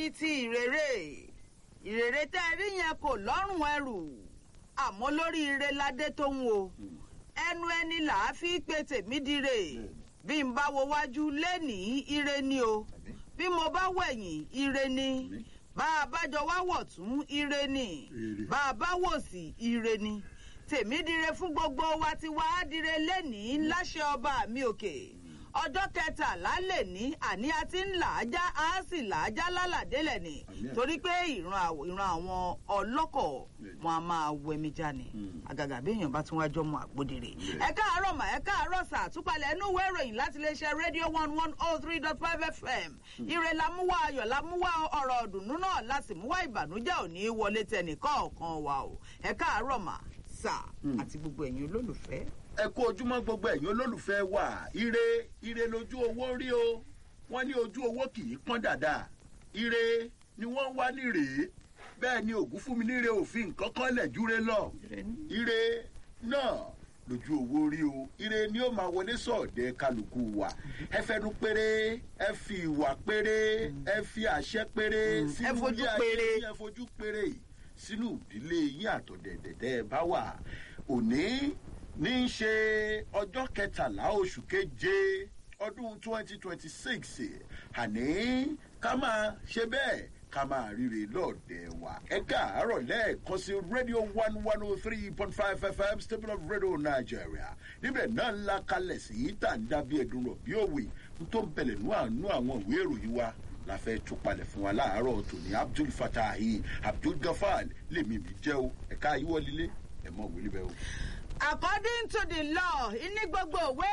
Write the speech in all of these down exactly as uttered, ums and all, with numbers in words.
ní ti ìrèrè ìrèrè tẹ́ ẹ rí yẹn kò lọ́rùn ẹrù àmọ́ lórí ire ládé tó ń wo ẹnu ẹni là á fi pe tèmi dire bí n bá wo wájú lénìí ire ni o bí mo bá wẹ̀yìn ire ni bá a bá jọ wá wọ̀ tún ire ni bá a bá wò sí ire ni tèmi dire fún gbogbo wa ti wá dire lénìí láṣẹ ọba mi òkè ọjọ́ kẹtàlá lè ní àní a ti ń là á já a sì là á já lálàdélẹ̀ ni torí pé ìran àwọn ọlọ́kọ̀ wọn a máa wẹmi já ni àgàgà bí èèyàn bá tún wá jọmọ àgbòdìrè. ẹ káàárọ̀ mà ẹ káàárọ̀ sà àtúpalẹ̀ inú ìwé ìròyìn láti iléeṣẹ́ rédíò one one oh three dot five f m ire lamúwá ayọ̀ lamúwá ọ̀rọ̀ ọ̀dùnnú náà láti múwá ìbànújẹ́ òní wọlé tẹnìkọ̀ọ̀kan wa o ẹ káàárọ̀ mà sà àti gbogbo ẹ̀yin olólùfẹ́. ẹ kú ojúmọ́ gbogbo ẹ̀yin olólùfẹ́ wa ire ire lójú owó rí o wọ́n ní ojú owó kì í pọ́n dáadáa ire ni wọ́n wá nírèé bẹ́ẹ̀ ni ògún fún mi níre òfin nǹkan kan lẹ̀ júre lọ ire náà lójú owó rí o ire ni ó máa wọlé sọ̀dẹ̀ kálukú wa ẹ fẹnu péré ẹ fi ìwà péré ẹ fi àṣẹ péré sínú ilé ayé ẹ fojú péré sínú ìdílé yín àtọ̀dẹ̀dẹ̀dẹ̀ ẹ bá wà òní ní í ṣe ọjọ́ kẹtàlá oṣù keje ọdún twenty twenty six àní ká máa ṣe bẹ́ẹ̀ ká máa ríre lọ́ọ̀dẹ̀ wa. ẹ káàárọ̀ lẹ́ẹ̀kan sí rédíò one one oh three point five f m stable of radio Nigeria níbẹ̀ náà ńlá kalẹ̀ sí tàǹdà bí ẹ̀dùn rọ̀ bí òwe tó ń bẹ̀lẹ̀ nú àánú àwọn ìwé ìròyìn wa la fẹ́ tún palẹ̀ fún wa láàárọ̀ tòní Abdul Fatahi Abdul Gafal lèmi mi jẹ́ o ẹ̀ka ayíwọ́ lílé ẹ̀ mọ̀ wílé bẹ́ẹ̀ o. According to the law, ní gbogbo òwe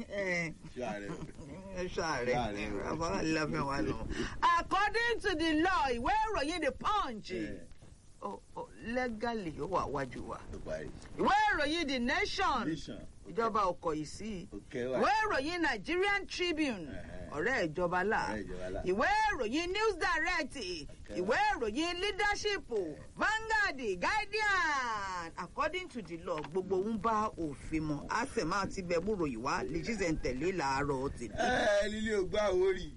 according to the law, ìwé ìròyìn The Punch oh, oh, legally ó wà wájú wa. Ìwé ìròyìn The Nation ìjọba ọkọ̀ yìí sí. Ìwé ìròyìn Nigerian Tribune ọ̀rẹ́ ìjọba là. Ìwé ìròyìn News Direct ìwé ìròyìn Leadership Vanguard Guardian according to the law gbogbo ń bá òfin mọ a sì máa ti bẹ búrò yìí wá lẹ́jísẹ̀ ń tẹ̀lé làárọ̀ ti dé. ẹ lílé ògbà àwórì.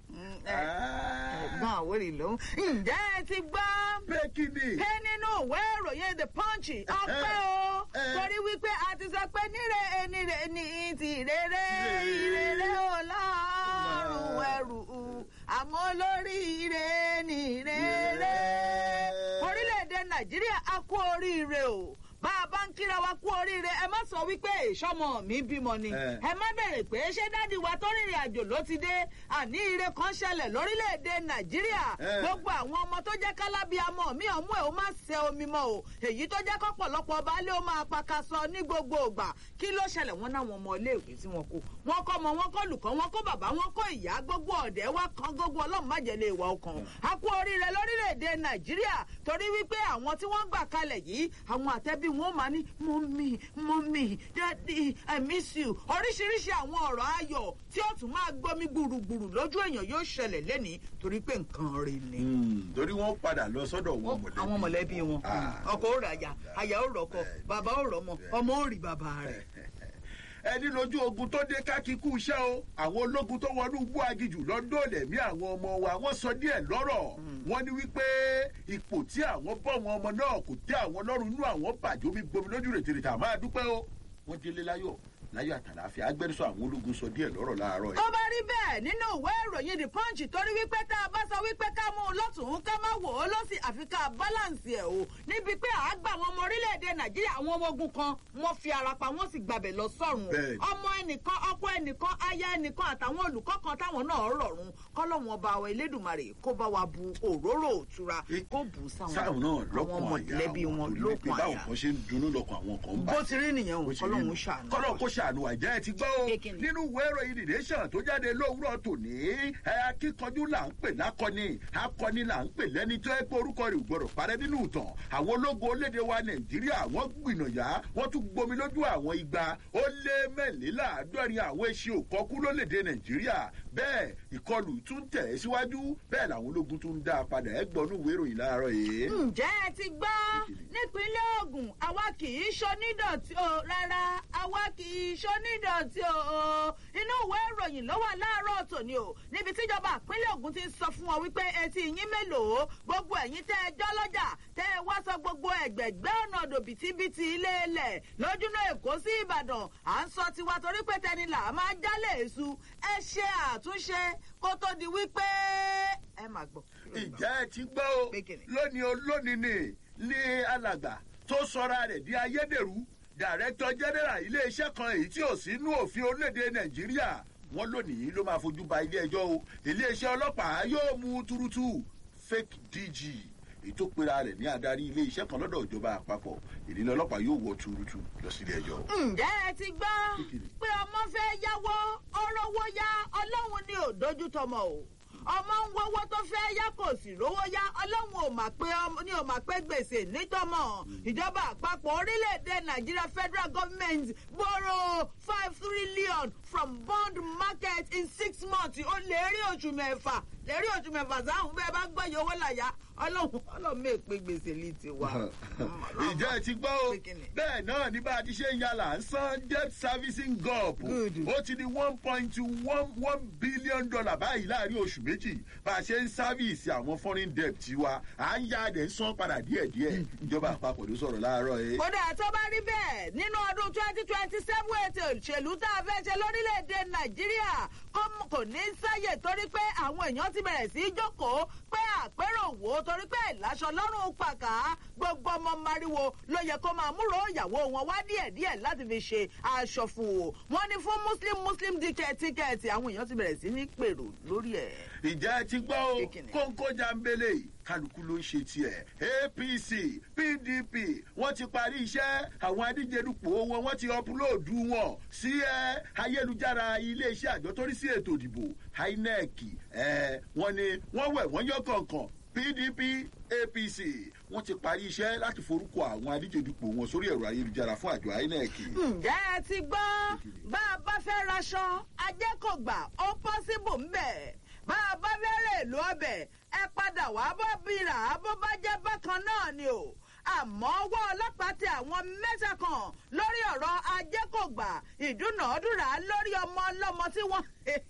ẹ̀gbọ́n àwórì ló ń. ǹjẹ́ ẹ ti gbọ́. pé kí ni. pé nínú ìwé ìròyìn The Punch ọpẹ́ o torí wípé a ti sọ pé níre níre ní ti rere ìrere ọlọ́run ẹrù àmọ́ lórí ire ní rere orílẹ̀-èdè Nàìjíríà a kú oríire o bá a bá ń kíra wa kú oríire ẹ má sọ wípé ìṣọmọ mi bímọ ni ẹ má bẹ̀rẹ̀ pé ṣé dádì wa tó rìnrìn àjò ló ti dé àní ire kan ṣẹlẹ̀ lórílẹ̀‐èdè Nàìjíríà gbogbo àwọn ọmọ tó jẹ́ kálábíàmọ́ mi ọ̀mú ẹ̀ ó má ṣe omi mọ́ o èyí tó jẹ́ kọ́pọ̀lọpọ̀ baálé ó máa pakasọ ní gbogbo ìgbà kí ló ṣẹlẹ̀ wọ́n náwọn ọmọ iléèwé tí wọ́n kó wọ́n kọ́ ọmọ wọn kọ́ olùkọ́ wọn kó bàbá wọn kó ìyá gbogbo ọ̀dẹ́ wa kan gbogbo ọlọ́run má jẹ́ lè wà ọkàn a kú oríire lórílẹ̀‐èdè Nàìjíríà torí wípé àwọn tí wọ́n gbà kalẹ̀ yìí àwọn àtẹ́bí wọn máa ní mọ́mí mọ́mí daddy I miss you oríṣiríṣi àwọn ọ̀rọ̀ ayọ̀ tí ó tún máa gbọ́mí gbùrùgbùrù lójú èèyàn yóò ṣẹlẹ̀ lẹ́nìí torí pé nǹkan rẹ̀ ni. torí wọ́n padà lọ sọ́dọ̀ wọn mọ̀lẹ́bí. àwọn mọ̀lẹ́bí wọn ọkọ ó ràyà àyà ó rọ̀kọ bàbá ó rọ̀mọ ọmọ ó rí bàbá rẹ̀. ẹni lójú ogun tó dé kákíkú iṣẹ́ o àwọn ológun tó wọnú igbó agijù lọ́dọ̀ lẹ̀mí àwọn ọmọ wa wọ́n sọ díẹ̀ lọ́rọ̀ wọ́n ní wípé ipò tí àwọn bọ́ wọn ọmọ náà kò tẹ́ àwọn lọ́rùn inú àwọn bàjẹ́ omi gbomi lójú rètèrètè àmọ́ àdúpẹ́ o wọ́n délé láyọ̀ láyọ̀ àtàlàáfíà agbẹnusọ àwọn ológun sọ díẹ̀ lọ́rọ̀ láàárọ̀ yìí. ó bá rí bẹ́ẹ̀ nínú ìwé ìròyìn The Punch torí wípé tá a bá sọ wípé ká mú un lọ́tùn-ún ká má wò ó lọ́sì àfi ká balance ẹ̀ o níbi pé àágbà àwọn ọmọ orílẹ̀-èdè Nàìjíríà àwọn ọmọ ogun kan wọ́n fi ara pa wọ́n sì gbàbẹ̀ lọ sọ́run ọmọ ẹnìkan ọkọ ẹnìkan aya ẹnìkan àtàwọn olùkọ́ kan táwọn náà rọ̀rùn kọ́lọ́wọ́n ọba àwọn Elédùmarè kó bá wa bu òróró òtura kó bù sáwọn àwọn mọ̀lẹ́bí wọn lókun àyà báwọn kan ṣe ń dunnú lọ́kàn àwọn kan ń bá bó ti rí nìyẹn o kọ́lọ́wọ́n ṣàánú kọ́lọ́wọ́n kó ṣàánú àjẹ́ ẹ ti gbọ́ o nínú ìwé ìròyìn The Nation tó jáde lówùúrọ̀ tòní ẹ akíkanjú là ń pè lákọni akọni là ń pè lẹ́ni tó ẹ pé orúkọ rẹ̀ ò gbọ́dọ̀ parẹ́ nínú ìtàn àwọn ológun orílẹ̀-èdè wa Nàìjíríà wọ́n gbìnàyà wọ́n tún gbomi lójú àwọn igba ó lé mẹ́rìnléláàádọ́rin àwọn eṣin òkọ́kú lórílẹ̀-èdè Nàìjíríà bẹ́ẹ̀ ìkọlù tún tẹ̀ síwájú bẹ́ẹ̀ làwọn ológun tún ń dá a padà ẹ gbọ́nú ìwé ìròyìn láàárọ̀ yìí. ǹjẹ́ ẹ ti gbọ́ nípínlẹ̀ Ògùn àwa kì í ṣonídọ̀tí o rárá àwa kì í ṣonídọ̀tí o inú ìwé ìròyìn ló wà láàárọ̀ tòní o níbi tíjọba ìpínlẹ̀ Ògùn ti ń sọ fún wọn wípé etí yín mélòó gbogbo ẹ̀yin tẹ́ ẹ jọ́ lọ́jà tẹ́ ẹ wá sọ gbogbo ẹ̀gbẹ̀gbẹ́ ọ̀nà odò bìtìbìtì ilé ilẹ̀ lójúnà Èkó sí Ìbàdàn à ń sọ tiwa torí pé tẹni là á máa jálè èṣù ẹ ṣe àtúnṣe kó tó di wípé ẹ máa gbọ́. ìjà ẹ ti gbọ́ o lónìí olónìí ni ní alàgbà tó sọra rẹ̀ di ayédèrú director general iléeṣẹ́ kan èyí tí ò sínú òfin orílẹ̀-èdè Nàìjíríà wọ́n lónìí ló máa fojú ba ilé ẹjọ́ o iléeṣẹ́ ọlọ́pàá yóò mú túrútú fake D G èyí tó pera rẹ̀ ní adarí iléeṣẹ́ kan lọ́dọ̀ ìjọba àpapọ̀ ìdílé ọlọ́pàá yóò wọ túrútú lọ sí ilé ẹjọ́. ǹjẹ́ ẹ ti gbọ́ pé ọmọ fẹ́ yáwó ọlọ́wọ́ yá ọlọ́run ni ò dójú tọmọ o ọmọ ń wọ́wọ́ tó fẹ́ yá kò sì rówó yá ọlọ́run ò mà pé ní ò mà pé gbèsè nítọ́mọ̀ ìjọba àpapọ̀ orílẹ̀-èdè Nàìjíríà federal government borrow five trillion from bond market in six months ó lè rí oṣù mẹ́fà lè rí oṣù mẹ́fà sáhùn bẹ́ẹ̀ bá gbọ́ yòówó làyà ọlọ́run ọlọ́run mẹ́ pé gbèsè lè ti wá. ìjẹ́ ẹ ti gbọ́ o bẹ́ẹ̀ náà ní bá a ti ṣe ń yàrá ń san debt servicing gulp ó ti di one point one one billion dollar báyìí láàrin oṣù méjì bá a ṣe ń sáfíìsì àwọn foreign debt wa à ń yá adẹ̀ ń san padà díẹ̀díẹ̀ ìjọba àpapọ̀ ló sọ̀rọ̀ láàárọ̀ yìí. kódà tó bá rí bẹ́ẹ̀ nínú ọdún twenty twenty seven ètò ìṣèlú tá a fẹ́ ṣe lórílẹ̀‐èdè Nàìjíríà kò ní sáyè torí pé àwọn èèyàn ti bẹ̀rẹ̀ sí í jókòó pé àpérò wò ó torí pé ìláṣọ lọ́rùn pàkà gbogbo ọmọ mariwo ló yẹ kó máa múrò ìyàwó wọn wá díẹ̀díẹ̀ láti fi ṣe aṣọ fún o wọ́n ní fún muslim muslim tíkẹ́ẹ̀tì àwọn èèyàn ti bẹ̀rẹ̀ sí ní pèrò lórí ẹ̀. ìjà ẹ ti gbọ́ o kóńkó jambele kálukú ló ń ṣe tiẹ̀ A P C P D P wọ́n ti parí iṣẹ́ àwọn adíjedupò wọn wọ́n ti ọpulóòdù wọn sí ẹ ayélujára iléeṣẹ́ àjọ tó rí sí ètò ìdìbò I N E C ẹ wọ́n ní wọ́n wẹ̀ wọ́n yọ kọ̀ọ̀kan P D P A P C wọ́n ti parí iṣẹ́ láti forúkọ àwọn adíjedupò wọn sórí ẹ̀rọ ayélujára fún àjọ I N E C. ǹjẹ́ ẹ ti gbọ́ bá a bá fẹ́ raṣọ ajé kò gbà ó pọ́sibù ń bẹ̀ bá a bá fẹ́rẹ̀ ló ọbẹ̀ ẹ padà wá bọ́ bíra bó bá jẹ́ bákan náà ni o àmọ́ ọwọ́ ọlọ́pàá tẹ àwọn mẹ́ta kan lórí ọ̀rọ̀ ajé kò gbà ìdúnàádúrà lórí ọmọ ọlọ́mọ tí wọ́n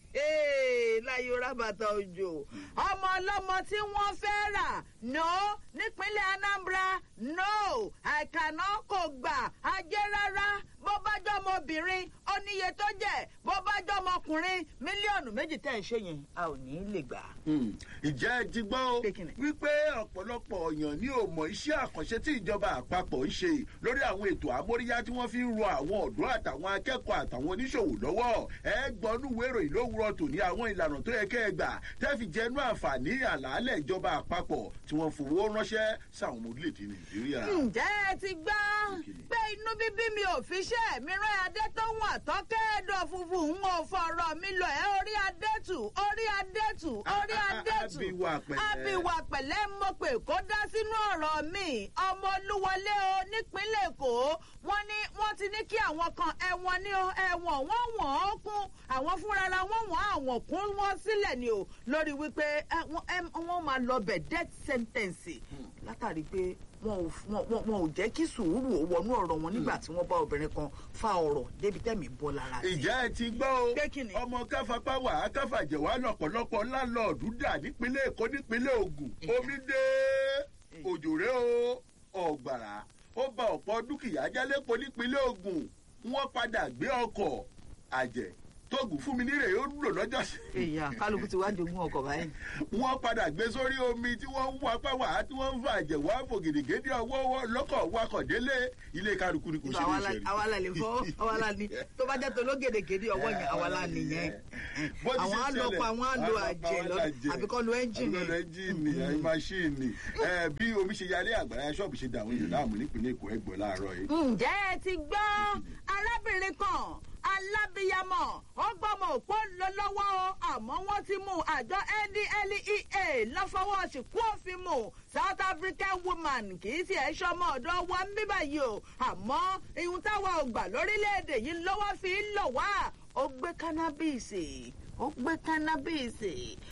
láyé rábàtà òjò ọmọ ọlọ́mọ tí wọ́n fẹ́ rà no nípínlẹ̀ Anambra no àìkànnà kò gbà ajé rárá bó bá jọ ọmọbìnrin ó níye tó jẹ́ bó bá jọ ọmọkùnrin mílíọ̀nù méjì tẹ̀ ń ṣe yẹn a ò ní lè gbà. ìjẹ́ ẹ ti gbọ́ o wípé ọ̀pọ̀lọpọ̀ èèyàn ní ò mọ̀ iṣẹ́ àkànṣe tí ìjọba àpapọ̀ ń ṣe lórí àwọn ètò àmóríyá tí wọ́n fi ń ro àwọn ọ̀dọ́ àtàwọn akẹ́kọ̀ọ́ àtàwọn oníṣòwò lọ́wọ́ ẹ gbọ́nú wérò ìlówùrọ̀ tò ní àwọn ìlànà tó yẹ kẹ́ ẹ gbà tẹ́ fi jẹnu àǹfààní àlàálẹ̀ ìjọba àpapọ̀ tí wọ́n fowó ránṣẹ́ sáwọn ọmọ orílẹ̀-èdè Nàìjíríà. ǹjẹ́ ẹ ti gbọ́ pé inú bíbí mi ò fi ṣẹ́ mi rán adé tó wọ̀n àtọ́kẹ́ẹ̀dọ̀ funfun ń wọ́n fọ̀rọ̀ mi lọ ẹ́ orí adétù orí adétù orí adétù abiwà pẹ̀lẹ́ mo pè kó dá sínú ọ̀rọ̀ mi ọmọ olúwọlé o nípínlẹ̀ Èkó wọ́n ní wọ́n ti ní kí àwọn kan ẹ̀wọ̀n ní ẹ̀wọ̀n wọ́n wọ̀n ó kún àwọn fúnra wọn wọ̀n àwọn kún wọn sílẹ̀ ni o lórí wípé wọ́n máa lọ bẹ̀ death sentence látàrí pé wọn ò jẹ́ kí sùúrù wọnú ọ̀rọ̀ wọn nígbà tí wọ́n bá obìnrin kan fa ọ̀rọ̀ débi tẹ̀mí bọ́ lára rẹ̀. ìjà ẹ ti gbọ́ o ọmọ káfapá wà á káfàjẹ̀ wà lọ́pọ̀lọpọ̀ láńlọ́ọ̀dù dà nípínlẹ̀ Èkó nípínlẹ̀ Ògùn omi dé òjò rẹ̀ o ọ̀gbàrà ó ba ọ̀pọ̀ dúkìá jálẹ̀pọ̀ nípínlẹ̀ Ògùn wọ́n padà gbé ọkọ̀ àjẹ̀ tóògùn fún mi nírè ó lò lọ́jọ́ sí. èèyàn kálukú ti wá jogún ọkọ̀ báyìí. wọ́n padà gbé sórí omi tí wọ́n ń wá pàwọ́ tí wọ́n ń fa àjẹ̀ wá fògèdègèdè ọwọ́ lọ́kọ̀ wakọ̀ délé ilé kálukú ni kò ṣe lè ṣe rí. àwa la lè fọ́ àwa la ní tó bá jẹ́ tó lógèdègèdè ọwọ́ yẹn àwa la nìyẹn. àwọn àlọ́kọ̀ àwọn àlọ́ àjẹ̀ lọ àbíkọ́ lo ẹ́ńjìnì. lo ẹ́ńjìnì máṣíìnì bí omi ṣe yalé àgbàrá ṣọ́ọ̀bù ṣe dàwọn èèyàn láàmú nípìnlẹ̀ Èkó ẹgbẹ́ láàárọ̀ yìí. ǹjẹ́ ẹ ti gbọ́ arábìnrin kan alábìyamọ ọgbọmọ òpó lọ lọ́wọ́ o àmọ́ wọ́n ti mú àjọ N D L E A lọ́fọwọ́ ṣìkú òfin mú South African woman kì í tiẹ̀ ṣọmọ ọ̀dọ́ wa ń bíbà yìí o àmọ́ ihun táwa ò gbà lórílẹ̀‐èdè yìí lọ́wọ́ fi ń lọ wá ó gbé kánábìsì ó gbé kánábìsì